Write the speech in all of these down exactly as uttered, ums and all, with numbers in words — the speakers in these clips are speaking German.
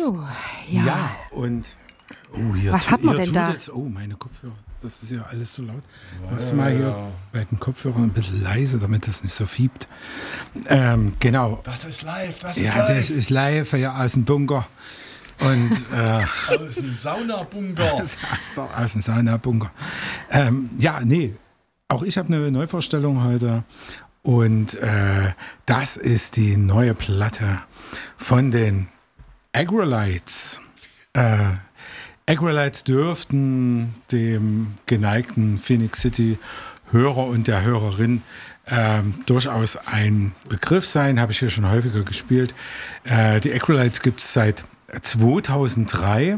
So, ja. Ja, und oh, hier, Was tu, hat man hier denn tut da? Jetzt, oh, meine Kopfhörer. Das ist ja alles so laut. Machst du mal hier bei den Kopfhörern ein bisschen leise, damit das nicht so fiebt. Ähm, genau. Das ist live, das ist Ja, live. das ist live, ja, aus dem Bunker. Und äh, Aus dem Saunabunker. aus, aus, der- aus dem Saunabunker. Ähm, ja, nee, auch ich habe eine Neuvorstellung heute. Und äh, das ist die neue Platte von den Agrolites. Äh, Agrolites dürften dem geneigten Phoenix City Hörer und der Hörerin ähm, durchaus ein Begriff sein, habe ich hier schon häufiger gespielt. Äh, die Agrolites gibt es seit zweitausenddrei,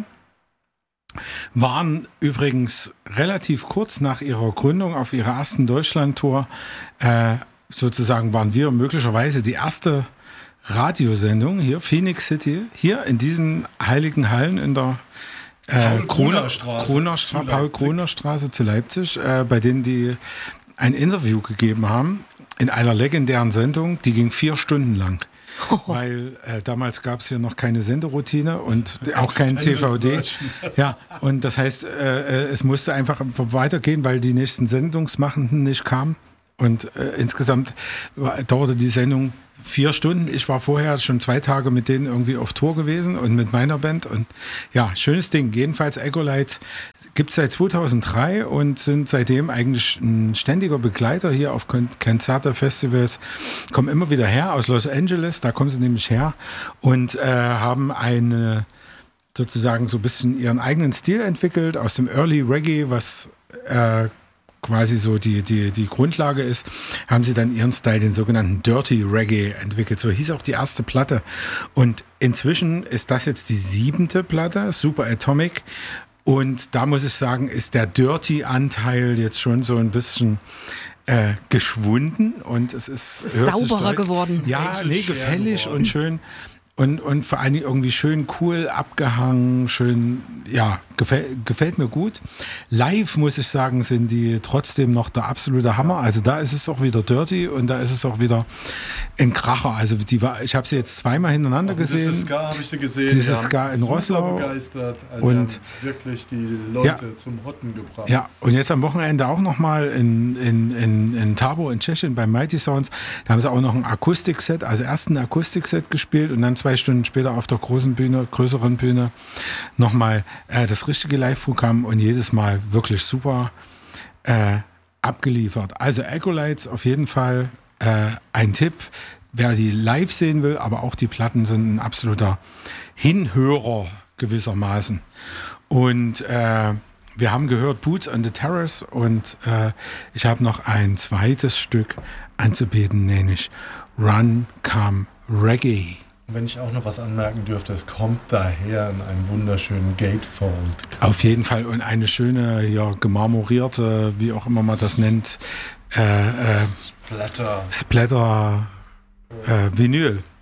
waren übrigens relativ kurz nach ihrer Gründung auf ihrer ersten Deutschlandtour, äh, sozusagen waren wir möglicherweise die erste Radiosendung hier, Phoenix City, hier in diesen heiligen Hallen in der äh, Paul-Kroner-Straße Kroner-Stra- zu Paul-Kroner-Straße zu Leipzig, äh, bei denen die ein Interview gegeben haben in einer legendären Sendung, die ging vier Stunden lang. Weil äh, damals gab es ja noch keine Senderoutine und auch kein C V D. Ja, und das heißt, äh, es musste einfach weitergehen, weil die nächsten Sendungsmachenden nicht kamen. Und äh, insgesamt war, dauerte die Sendung vier Stunden. Ich war vorher schon zwei Tage mit denen irgendwie auf Tour gewesen und mit meiner Band. Und ja, schönes Ding. Jedenfalls Agrolites gibt es seit zweitausenddrei und sind seitdem eigentlich ein ständiger Begleiter hier auf Kon- Konzerte, Festivals. Kommen immer wieder her aus Los Angeles, da kommen sie nämlich her und äh, haben eine sozusagen so ein bisschen ihren eigenen Stil entwickelt aus dem Early Reggae, was äh, quasi so die, die, die Grundlage ist, haben sie dann ihren Style, den sogenannten Dirty Reggae, entwickelt. So hieß auch die erste Platte. Und inzwischen ist das jetzt die siebente Platte, Super Atomic. Und da muss ich sagen, ist der Dirty-Anteil jetzt schon so ein bisschen äh, geschwunden. Und es ist, Es ist hört sich sauberer direkt- geworden. Ja, Angel nee, Share gefällig geworden. und schön. Und, und vor allen Dingen irgendwie schön cool abgehangen, schön, ja, gefällt, gefällt mir gut. Live, muss ich sagen, sind die trotzdem noch der absolute Hammer. Also da ist es auch wieder dirty und da ist es auch wieder ein Kracher. Also die war, ich habe sie jetzt zweimal hintereinander gesehen. Dieses Ska habe ich sie gesehen. Dieses Die haben Ska in super Roßlau. begeistert. Also Und- und haben wirklich die Leute zum Hotten gebracht. Ja, und jetzt am Wochenende auch nochmal in, in, in, in Tabo in Tschechien bei Mighty Sounds. Da haben sie auch noch ein Akustikset, also erst ein Akustikset gespielt und dann zwei Stunden später auf der großen Bühne, größeren Bühne, nochmal äh, das richtige Live-Programm und jedes Mal wirklich super äh, abgeliefert. Also Agrolites auf jeden Fall äh, ein Tipp, wer die live sehen will, aber auch die Platten sind ein absoluter Hinhörer gewissermaßen. Und äh, wir haben gehört Boots on the Terrace und äh, ich habe noch ein zweites Stück anzubieten, nämlich Run Come Reggae. Wenn ich auch noch was anmerken dürfte, es kommt daher in einem wunderschönen Gatefold. Auf jeden Fall und eine schöne, ja, gemarmorierte, wie auch immer man das nennt, äh, äh, Splatter. Splatter äh, Vinyl.